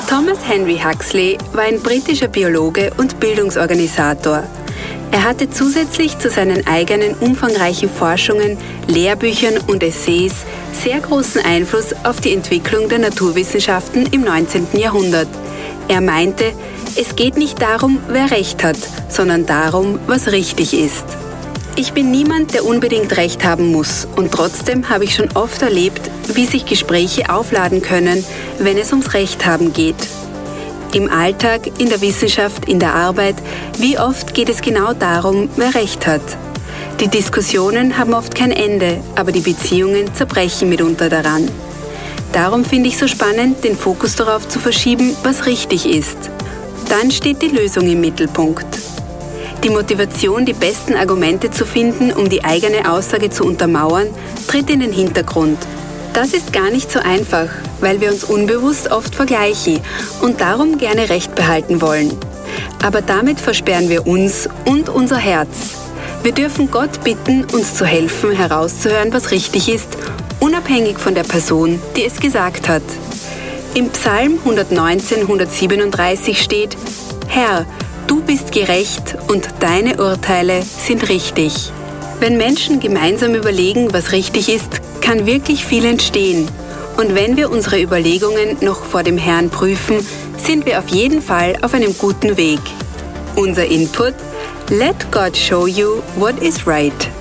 Thomas Henry Huxley war ein britischer Biologe und Bildungsorganisator. Er hatte zusätzlich zu seinen eigenen umfangreichen Forschungen, Lehrbüchern und Essays sehr großen Einfluss auf die Entwicklung der Naturwissenschaften im 19. Jahrhundert. Er meinte, es geht nicht darum, wer Recht hat, sondern darum, was richtig ist. Ich bin niemand, der unbedingt Recht haben muss, und trotzdem habe ich schon oft erlebt, wie sich Gespräche aufladen können, wenn es ums Recht haben geht. Im Alltag, in der Wissenschaft, in der Arbeit, wie oft geht es genau darum, wer Recht hat. Die Diskussionen haben oft kein Ende, aber die Beziehungen zerbrechen mitunter daran. Darum finde ich so spannend, den Fokus darauf zu verschieben, was richtig ist. Dann steht die Lösung im Mittelpunkt. Die Motivation, die besten Argumente zu finden, um die eigene Aussage zu untermauern, tritt in den Hintergrund. Das ist gar nicht so einfach, weil wir uns unbewusst oft vergleichen und darum gerne Recht behalten wollen. Aber damit versperren wir uns und unser Herz. Wir dürfen Gott bitten, uns zu helfen, herauszuhören, was richtig ist, unabhängig von der Person, die es gesagt hat. Im Psalm 119:137 steht: Herr, du bist gerecht und deine Urteile sind richtig. Wenn Menschen gemeinsam überlegen, was richtig ist, kann wirklich viel entstehen. Und wenn wir unsere Überlegungen noch vor dem Herrn prüfen, sind wir auf jeden Fall auf einem guten Weg. Unser Input: Let God show you what is right.